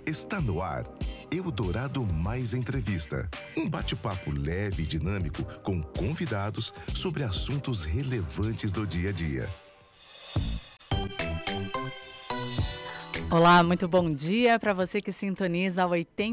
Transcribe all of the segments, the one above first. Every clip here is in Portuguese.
Está no ar, Eldorado Mais Entrevista. Um bate-papo leve e dinâmico com convidados sobre assuntos relevantes do dia a dia. Olá, muito bom dia para você que sintoniza a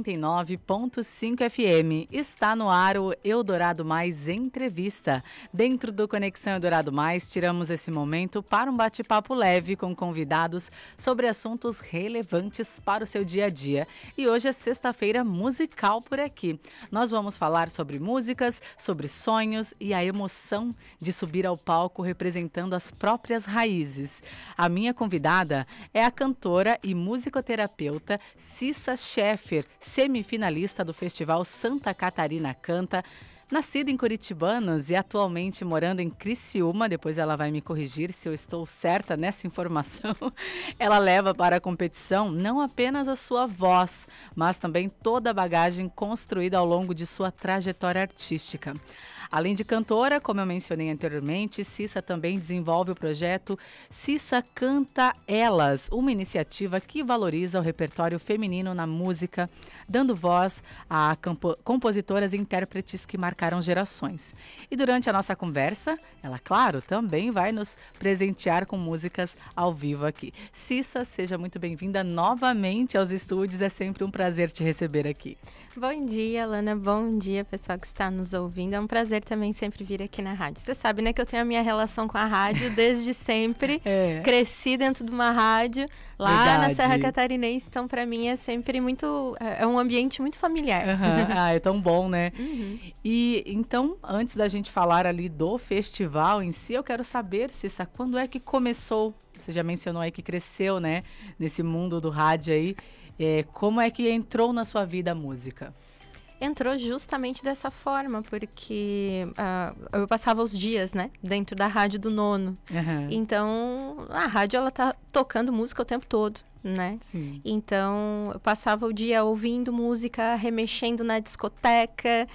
89.5 FM. Está no ar o Eldorado Mais Entrevista. Dentro do Conexão Eldorado Mais, tiramos esse momento para um bate-papo leve com convidados sobre assuntos relevantes para o seu dia a dia. E hoje é sexta-feira musical por aqui. Nós vamos falar sobre músicas, sobre sonhos e a emoção de subir ao palco representando as próprias raízes. A minha convidada é a cantora e musicoterapeuta Cissa Scheffer, semifinalista do Festival Santa Catarina Canta, nascida em Curitibanos e atualmente morando em Criciúma. Depois ela vai me corrigir se eu estou certa nessa informação. Ela leva para a competição não apenas a sua voz, mas também toda a bagagem construída ao longo de sua trajetória artística. Além de cantora, como eu mencionei anteriormente, Cissa também desenvolve o projeto Cissa Canta Elas, uma iniciativa que valoriza o repertório feminino na música, dando voz a compositoras e intérpretes que marcaram gerações. E durante a nossa conversa, ela, claro, também vai nos presentear com músicas ao vivo aqui. Cissa, seja muito bem-vinda novamente aos estúdios, é sempre um prazer te receber aqui. Bom dia, Alana, bom dia, pessoal que está nos ouvindo, é um prazer também sempre vir aqui na rádio. Você sabe, né, que eu tenho a minha relação com a rádio desde sempre, cresci dentro de uma rádio lá na Serra Catarinense, então para mim é sempre é um ambiente muito familiar. Ah, é tão bom, né? Uhum. E então, antes da gente falar ali do festival em si, eu quero saber, Cissa, quando é que começou? Você já mencionou aí que cresceu, né, nesse mundo do rádio aí. Como é que entrou na sua vida a música? Entrou justamente dessa forma, porque eu passava os dias, né, dentro da rádio do nono. Uhum. Então, a rádio, ela tá tocando música o tempo todo, né? Sim. Então, eu passava o dia ouvindo música, remexendo na discoteca.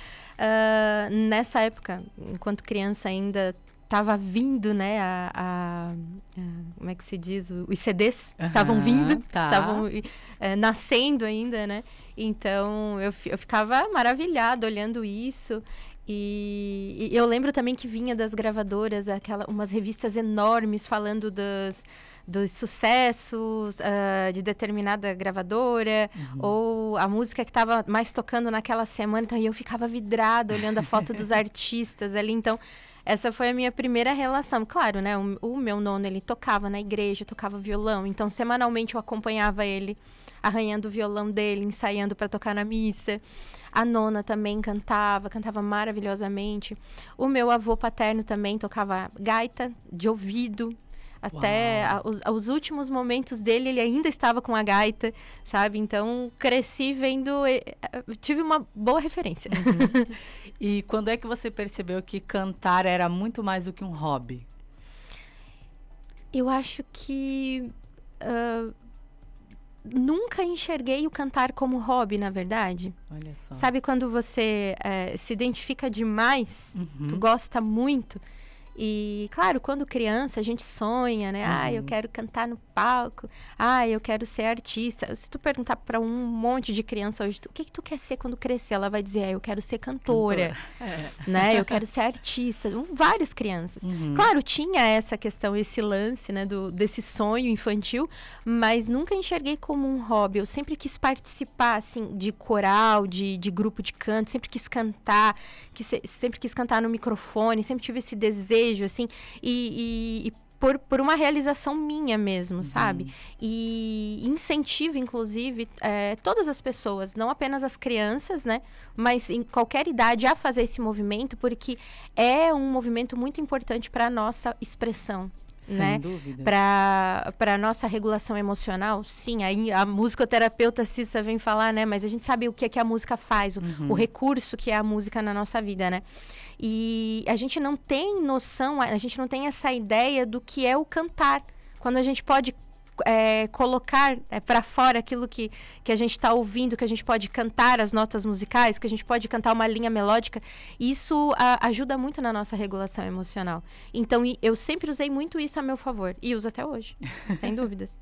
Nessa época, enquanto criança ainda estava vindo, né, como é que se diz? Os CDs estavam vindo, estavam nascendo ainda, né? Então, eu ficava maravilhada olhando isso. E eu lembro também que vinha das gravadoras umas revistas enormes falando dos sucessos de determinada gravadora, ou a música que estava mais tocando naquela semana. Então, eu ficava vidrada olhando a foto dos artistas ali. Então, essa foi a minha primeira relação. Claro, né? O meu nono, ele tocava na igreja, tocava violão. Então, semanalmente eu acompanhava ele arranhando o violão dele, ensaiando para tocar na missa. A nona também cantava maravilhosamente. O meu avô paterno também tocava gaita de ouvido. Até os últimos momentos dele, ele ainda estava com a gaita, sabe? Então, cresci vendo... tive uma boa referência. Uhum. E quando é que você percebeu que cantar era muito mais do que um hobby? Eu acho que... nunca enxerguei o cantar como hobby, na verdade. Olha só. Sabe quando você se identifica demais, tu gosta muito... E, claro, quando criança, a gente sonha, né? Eu quero cantar no palco. Eu quero ser artista. Se tu perguntar para um monte de criança hoje, o que tu quer ser quando crescer? Ela vai dizer, eu quero ser cantora. Né? Eu quero ser artista. Várias crianças. Claro, tinha essa questão, esse lance, né? Desse sonho infantil, mas nunca enxerguei como um hobby. Eu sempre quis participar, assim, de coral, de grupo de canto. Sempre quis cantar, sempre quis cantar no microfone. Sempre tive esse desejo, assim, e por uma realização minha mesmo, sabe? E incentivo, inclusive, todas as pessoas, não apenas as crianças, né? Mas em qualquer idade a fazer esse movimento, porque é um movimento muito importante para a nossa expressão. Sem dúvida. Para a nossa regulação emocional, sim, aí a musicoterapeuta Cissa vem falar, né? Mas a gente sabe o que é que a música faz, o recurso que é a música na nossa vida, né? E a gente não tem noção, a gente não tem essa ideia do que é o cantar. Quando a gente pode colocar para fora aquilo que a gente está ouvindo, que a gente pode cantar as notas musicais, que a gente pode cantar uma linha melódica, isso ajuda muito na nossa regulação emocional. Então, eu sempre usei muito isso a meu favor, e uso até hoje, sem dúvidas.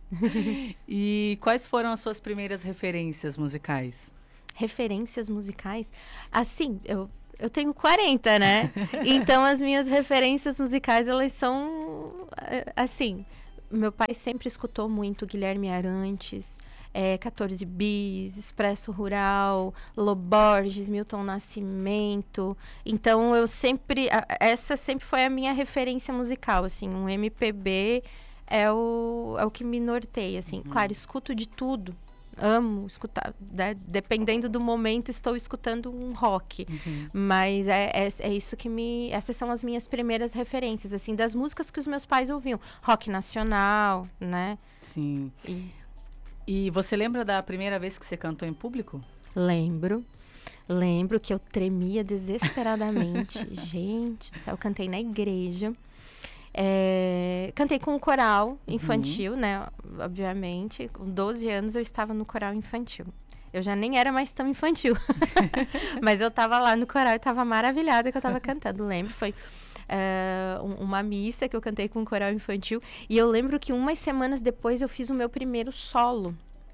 E quais foram as suas primeiras referências musicais? Referências musicais? Assim, eu tenho 40, né? Então, as minhas referências musicais, elas são, assim... Meu pai sempre escutou muito Guilherme Arantes, 14 Bis, Expresso Rural, Lô Borges, Milton Nascimento. Então, essa sempre foi a minha referência musical, assim. Um MPB é o que me norteia, assim. Claro, escuto de tudo. Amo escutar, né? Dependendo do momento, estou escutando um rock. Mas é isso que essas são as minhas primeiras referências, assim, das músicas que os meus pais ouviam. Rock nacional, né? Sim. E você lembra da primeira vez que você cantou em público? Lembro que eu tremia desesperadamente. Gente do céu, eu cantei na igreja. Cantei com o coral infantil, né? Obviamente, com 12 anos eu estava no coral infantil. Eu já nem era mais tão infantil. Mas eu estava lá no coral e estava maravilhada que eu estava cantando. Lembro, foi uma missa que eu cantei com o coral infantil. E eu lembro que umas semanas depois eu fiz o meu primeiro solo.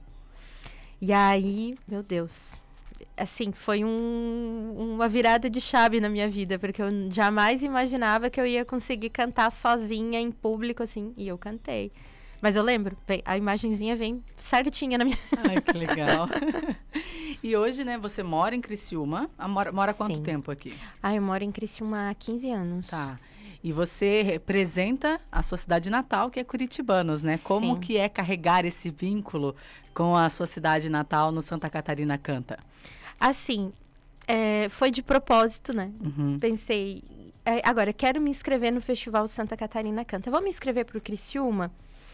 E aí, meu Deus... Assim, foi uma virada de chave na minha vida, porque eu jamais imaginava que eu ia conseguir cantar sozinha em público, assim, e eu cantei. Mas eu lembro, a imagenzinha vem certinha na minha... Ai, que legal. E hoje, né, você mora em Criciúma, mora há quanto tempo aqui? Eu moro em Criciúma há 15 anos. Tá. E você representa a sua cidade natal, que é Curitibanos, né? Como Sim. que é carregar esse vínculo com a sua cidade natal no Santa Catarina Canta? Assim, foi de propósito, né? Pensei, agora, quero me inscrever no Festival Santa Catarina Canta. Vou me inscrever para o Criciúma?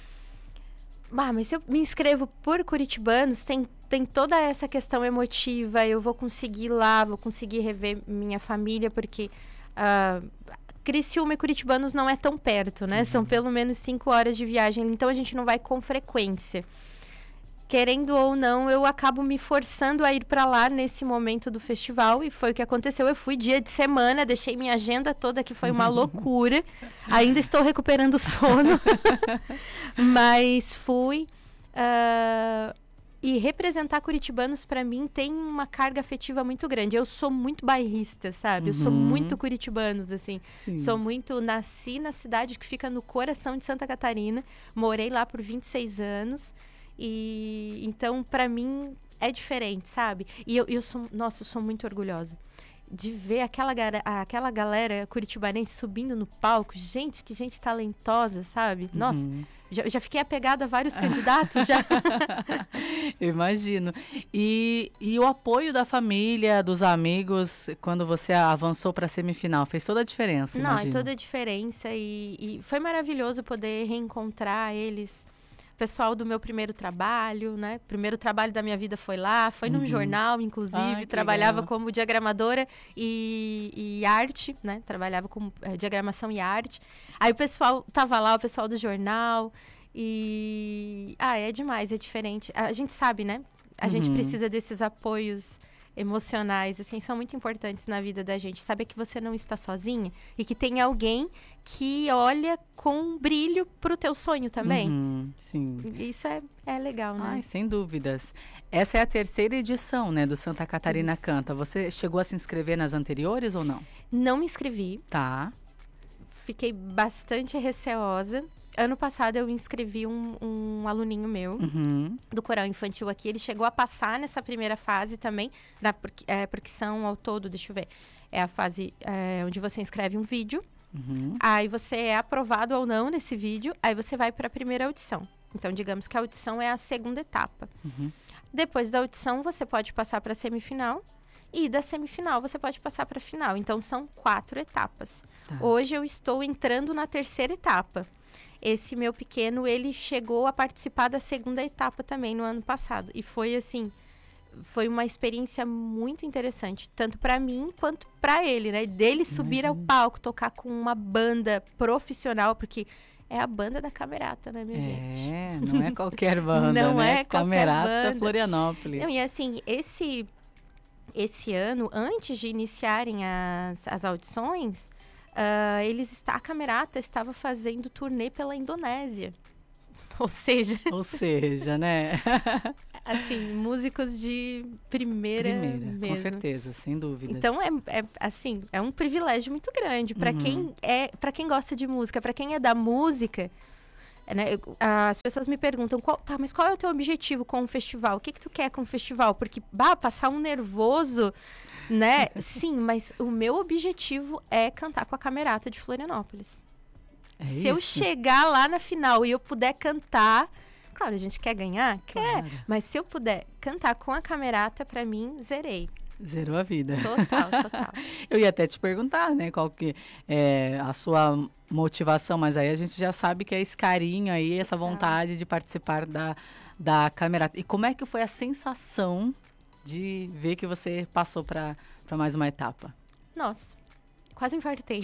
Mas se eu me inscrevo por Curitibanos, tem toda essa questão emotiva, eu vou conseguir ir lá, vou conseguir rever minha família, porque... Criciúma e Curitibanos não é tão perto, né? São pelo menos 5 horas de viagem, então a gente não vai com frequência. Querendo ou não, eu acabo me forçando a ir para lá nesse momento do festival, e foi o que aconteceu. Eu fui dia de semana, deixei minha agenda toda, que foi uma loucura. Ainda estou recuperando o sono, mas fui. E representar curitibanos, para mim, tem uma carga afetiva muito grande. Eu sou muito bairrista, sabe? Eu sou muito curitibanos, assim. Sim. Nasci na cidade que fica no coração de Santa Catarina. Morei lá por 26 anos. E então, para mim, é diferente, sabe? E eu sou muito orgulhosa de ver aquela galera curitibanense subindo no palco. Gente, que gente talentosa, sabe? Nossa, já fiquei apegada a vários candidatos, já. Imagino. E o apoio da família, dos amigos, quando você avançou para a semifinal, fez toda a diferença, imagino. Não, toda a diferença. E foi maravilhoso poder reencontrar eles. Pessoal do meu primeiro trabalho, né? Primeiro trabalho da minha vida foi lá, foi num jornal, inclusive. Trabalhava como diagramadora e arte, né? Trabalhava com diagramação e arte. Aí o pessoal tava lá, o pessoal do jornal. E... é demais, é diferente. A gente sabe, né? A gente precisa desses apoios emocionais, assim, são muito importantes na vida da gente. Saber que você não está sozinha e que tem alguém que olha com brilho pro teu sonho também. Sim. Isso é legal, né? Ai, sem dúvidas. Essa é a 3ª edição, né, do Santa Catarina Canta. Você chegou a se inscrever nas anteriores ou não? Não me inscrevi. Tá. Fiquei bastante receosa. Ano passado eu inscrevi um aluninho meu do coral infantil aqui. Ele chegou a passar nessa primeira fase também, porque são ao todo, deixa eu ver, é a fase onde você inscreve um vídeo, aí você é aprovado ou não nesse vídeo, aí você vai para a primeira audição. Então, digamos que a audição é a 2ª etapa. Depois da audição, você pode passar para a semifinal. E da semifinal, você pode passar para a final. Então, são 4 etapas. Tá. Hoje, eu estou entrando na 3ª etapa. Esse meu pequeno, ele chegou a participar da 2ª etapa também no ano passado. E foi assim, foi uma experiência muito interessante, tanto para mim quanto para ele, né? Dele subir ao palco, tocar com uma banda profissional, porque é a banda da Camerata, né, minha gente? Não é qualquer banda, não né? É Camerata banda. Florianópolis. Não, e assim, esse ano, antes de iniciarem as audições, a Camerata estava fazendo turnê pela Indonésia. Ou seja, né? Assim, músicos de primeira mesmo. Com certeza, sem dúvidas. Então, assim, é um privilégio muito grande para quem gosta de música, para quem é da música, né? As pessoas me perguntam, mas qual é o teu objetivo com o festival? O que tu quer com o festival? Porque, passar um nervoso, né? Sim, mas o meu objetivo é cantar com a Camerata de Florianópolis. Se eu chegar lá na final e eu puder cantar... Claro, a gente quer ganhar? Quer. Mas se eu puder cantar com a Camerata, pra mim, zerei. Zerou a vida. Total. Eu ia até te perguntar, né, qual que é a sua motivação, mas aí a gente já sabe que é esse carinho aí, essa vontade de participar da Camerata. E como é que foi a sensação de ver que você passou para mais uma etapa? Nossa, quase infartei.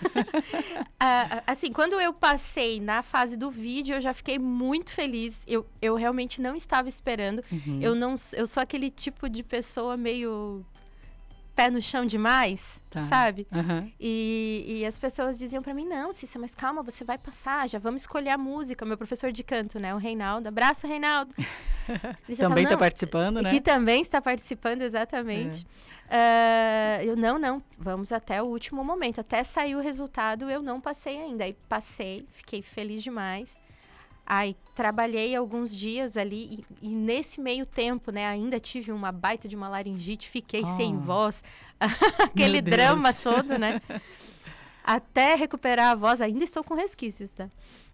Assim, quando eu passei na fase do vídeo, eu já fiquei muito feliz. Eu realmente não estava esperando. Eu sou aquele tipo de pessoa meio pé no chão demais, sabe? E as pessoas diziam pra mim, não, Cissa, mas calma, você vai passar, já vamos escolher a música. Meu professor de canto, né, o Reinaldo. Abraço, Reinaldo. Também está participando, né? Que também está participando, exatamente. Não, vamos até o último momento. Até sair o resultado, eu não passei ainda. Aí passei, fiquei feliz demais. Aí trabalhei alguns dias ali e nesse meio tempo, né, ainda tive uma baita de uma laringite, fiquei sem voz, aquele drama todo, né? Até recuperar a voz, ainda estou com resquícios, tá?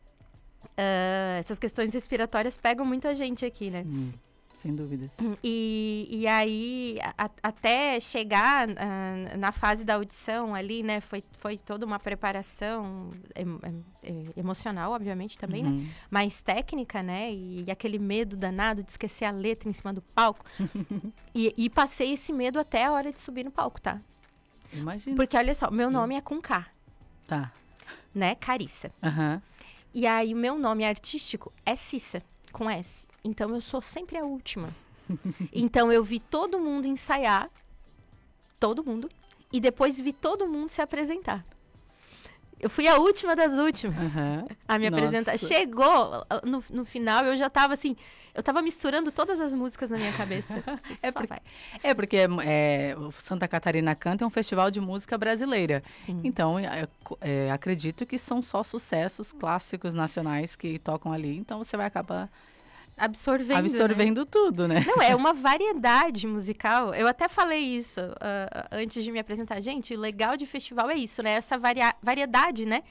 Essas questões respiratórias pegam muito a gente aqui, né? Sim, sem dúvidas. E aí, até chegar na fase da audição ali, né? Foi toda uma preparação emocional, obviamente, também, né? Mais técnica, né? E aquele medo danado de esquecer a letra em cima do palco. e passei esse medo até a hora de subir no palco, tá? Imagina. Porque, olha só, meu nome é com K. Tá. Né? Carissa. E aí, o meu nome artístico é Cissa, com S. Então, eu sou sempre a última. Então, eu vi todo mundo ensaiar. Todo mundo. E depois vi todo mundo se apresentar. Eu fui a última das últimas a me apresentar. Chegou no final, eu já tava assim... Eu tava misturando todas as músicas na minha cabeça. Porque o Santa Catarina Canta é um festival de música brasileira. Sim. Então, acredito que são só sucessos clássicos nacionais que tocam ali. Então, você vai acabar... absorvendo né? Tudo, né? Não, é uma variedade musical. Eu até falei isso antes de me apresentar. Gente, o legal de festival é isso, né? Essa variedade, né?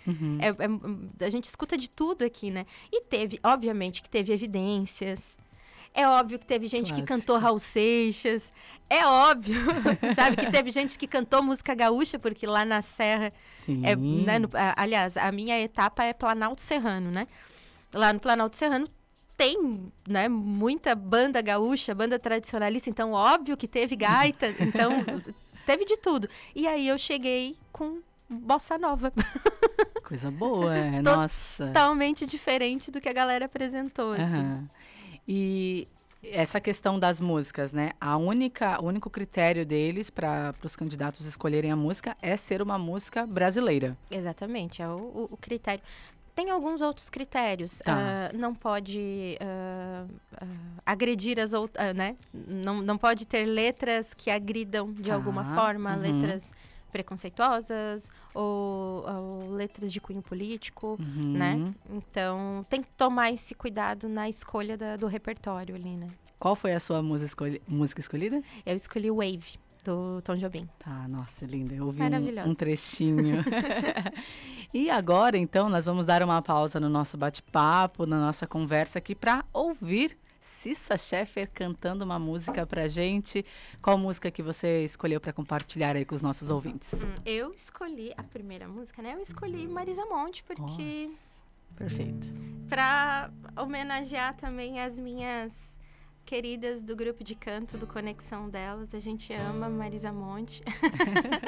A gente escuta de tudo aqui, né? E obviamente, que teve Evidências. É óbvio que teve gente que cantou Raul Seixas. É óbvio, sabe? Que teve gente que cantou música gaúcha, porque lá na Serra... Sim. Né, aliás, a minha etapa é Planalto Serrano, né? Lá no Planalto Serrano tem, né, muita banda gaúcha, banda tradicionalista, então óbvio que teve gaita, então teve de tudo. E aí eu cheguei com bossa nova. Coisa boa, nossa. Totalmente diferente do que a galera apresentou, assim. E essa questão das músicas, né? O único critério deles para os candidatos escolherem a música é ser uma música brasileira. Exatamente, é o critério. Tem alguns outros critérios. Não pode agredir as outras, né? Não pode ter letras que agridam de alguma forma, letras preconceituosas ou letras de cunho político, né? Então, tem que tomar esse cuidado na escolha do repertório ali, né? Qual foi a sua música escolhida? Eu escolhi Wave, do Tom Jobim. Tá, nossa, linda. Eu ouvi um trechinho. E agora, então, nós vamos dar uma pausa no nosso bate-papo, na nossa conversa aqui, para ouvir Cissa Scheffer cantando uma música pra gente. Qual música que você escolheu para compartilhar aí com os nossos ouvintes? Eu escolhi a primeira música, né? Eu escolhi Marisa Monte, porque... Nossa, perfeito. Para homenagear também as minhas queridas do grupo de canto do Conexão Delas. A gente ama Marisa Monte.